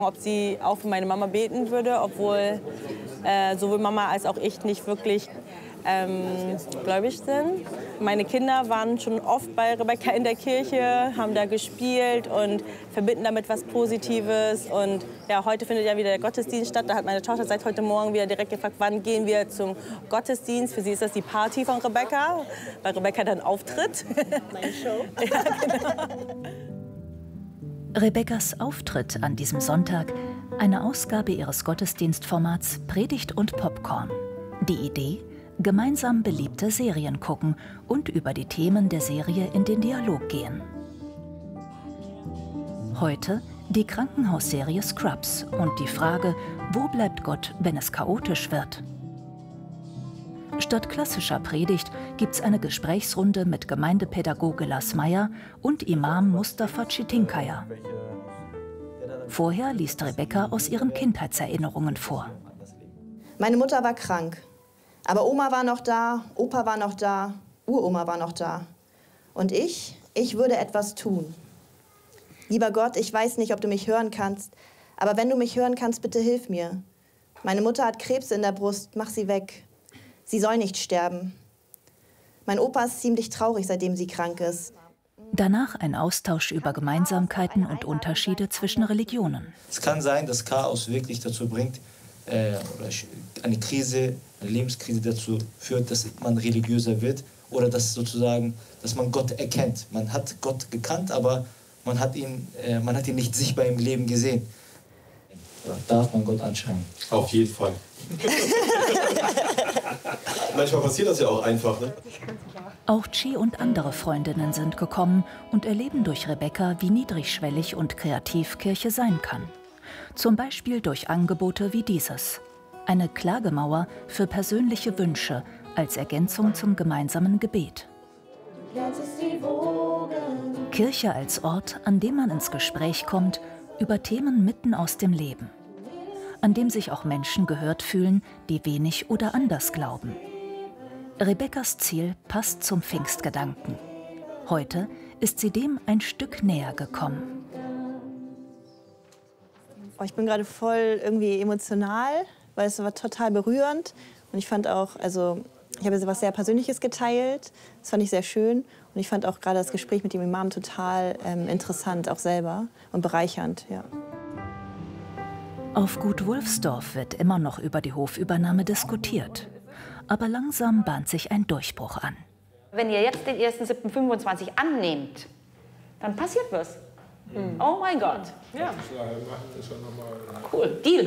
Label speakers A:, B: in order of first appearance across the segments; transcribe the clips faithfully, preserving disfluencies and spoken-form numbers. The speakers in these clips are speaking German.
A: Ob sie auch für meine Mama beten würde, obwohl äh, sowohl Mama als auch ich nicht wirklich ähm, gläubig sind. Meine Kinder waren schon oft bei Rebecca in der Kirche, haben da gespielt und verbinden damit was Positives. Und ja, heute findet ja wieder der Gottesdienst statt. Da hat meine Tochter seit heute Morgen wieder direkt gefragt, wann gehen wir zum Gottesdienst. Für sie ist das die Party von Rebecca, weil Rebecca dann auftritt. Meine Show. Ja, genau.
B: Rebeccas Auftritt an diesem Sonntag, eine Ausgabe ihres Gottesdienstformats Predigt und Popcorn. Die Idee? Gemeinsam beliebte Serien gucken und über die Themen der Serie in den Dialog gehen. Heute die Krankenhausserie Scrubs und die Frage, wo bleibt Gott, wenn es chaotisch wird? Statt klassischer Predigt gibt's eine Gesprächsrunde mit Gemeindepädagoge Lars Meyer und Imam Mustafa Çetinkaya. Vorher liest Rebecca aus ihren Kindheitserinnerungen vor.
C: Meine Mutter war krank, aber Oma war noch da, Opa war noch da, Uroma war noch da. Und ich, ich würde etwas tun. Lieber Gott, ich weiß nicht, ob du mich hören kannst, aber wenn du mich hören kannst, bitte hilf mir. Meine Mutter hat Krebs in der Brust, mach sie weg. Sie soll nicht sterben. Mein Opa ist ziemlich traurig, seitdem sie krank ist.
B: Danach ein Austausch über Gemeinsamkeiten und Unterschiede zwischen Religionen.
D: Es kann sein, dass Chaos wirklich dazu bringt, äh, oder eine Krise, eine Lebenskrise dazu führt, dass man religiöser wird oder dass sozusagen, dass man Gott erkennt. Man hat Gott gekannt, aber man hat ihn, äh, man hat ihn nicht sichtbar im Leben gesehen. Darf man Gott anschauen?
E: Auf jeden Fall. Manchmal passiert das ja auch einfach, ne?
B: Auch Chi und andere Freundinnen sind gekommen und erleben durch Rebecca, wie niedrigschwellig und kreativ Kirche sein kann. Zum Beispiel durch Angebote wie dieses. Eine Klagemauer für persönliche Wünsche als Ergänzung zum gemeinsamen Gebet. Kirche als Ort, an dem man ins Gespräch kommt über Themen mitten aus dem Leben. An dem sich auch Menschen gehört fühlen, die wenig oder anders glauben. Rebeccas Ziel passt zum Pfingstgedanken. Heute ist sie dem ein Stück näher gekommen.
C: Oh, ich bin gerade voll irgendwie emotional, weil es war total berührend. Und ich fand auch, also ich habe etwas sehr Persönliches geteilt. Das fand ich sehr schön. Und ich fand auch gerade das Gespräch mit dem Imam total ähm, interessant, auch selber und bereichernd. Ja.
B: Auf Gut Wulfsdorf wird immer noch über die Hofübernahme diskutiert. Aber langsam bahnt sich ein Durchbruch an.
F: Wenn ihr jetzt den ersten siebten fünfundzwanzig annehmt, dann passiert was. Hm. Oh mein Gott. Ja. Cool. Deal.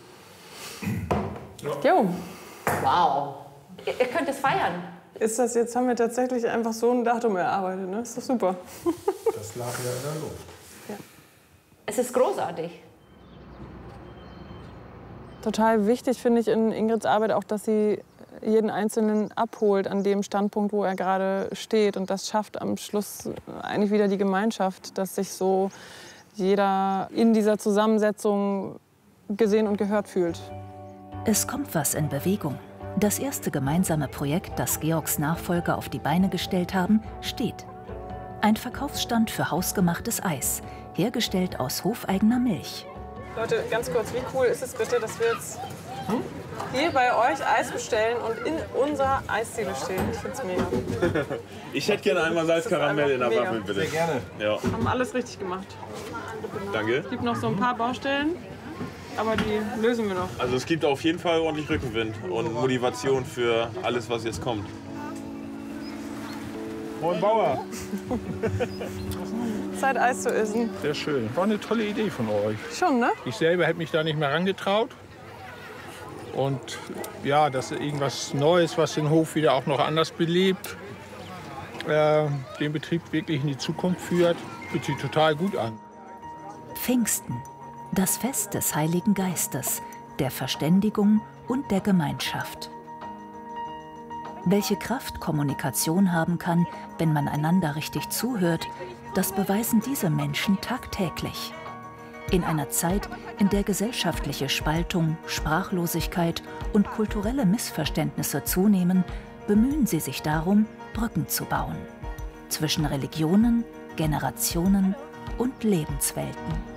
G: Jo.
F: Wow. Ihr, ihr könnt es feiern.
G: Ist das jetzt, haben wir tatsächlich einfach so ein Datum erarbeitet, ne? Ist doch super.
E: Das lag ja in der Luft.
F: Ja. Es ist großartig.
G: Total wichtig finde ich in Ingrids Arbeit auch, dass sie jeden Einzelnen abholt an dem Standpunkt, wo er gerade steht. Und das schafft am Schluss eigentlich wieder die Gemeinschaft, dass sich so jeder in dieser Zusammensetzung gesehen und gehört fühlt.
B: Es kommt was in Bewegung. Das erste gemeinsame Projekt, das Georgs Nachfolger auf die Beine gestellt haben, steht. Ein Verkaufsstand für hausgemachtes Eis, hergestellt aus hofeigener Milch.
G: Leute, ganz kurz, wie cool ist es bitte, dass wir jetzt hm? hier bei euch Eis bestellen und in unserer Eisdiele stehen? Ich find's mega.
H: Ich hätte gerne einmal Salzkaramell in der Waffel, bitte.
E: Sehr gerne.
H: Ja.
G: Haben alles richtig gemacht.
H: Danke.
G: Es gibt noch so ein paar Baustellen, aber die lösen wir noch.
H: Also es gibt auf jeden Fall ordentlich Rückenwind und Motivation für alles, was jetzt kommt.
I: Moin Bauer.
G: Zeit, Eis zu essen.
I: Sehr schön. War eine tolle Idee von euch.
G: Schon, ne?
I: Ich selber hätte mich da nicht mehr rangetraut. Und ja, dass irgendwas Neues, was den Hof wieder auch noch anders belebt, äh, den Betrieb wirklich in die Zukunft führt, fühlt sich total gut an.
B: Pfingsten, das Fest des Heiligen Geistes, der Verständigung und der Gemeinschaft. Welche Kraft Kommunikation haben kann, wenn man einander richtig zuhört, das beweisen diese Menschen tagtäglich. In einer Zeit, in der gesellschaftliche Spaltung, Sprachlosigkeit und kulturelle Missverständnisse zunehmen, bemühen sie sich darum, Brücken zu bauen. Zwischen Religionen, Generationen und Lebenswelten.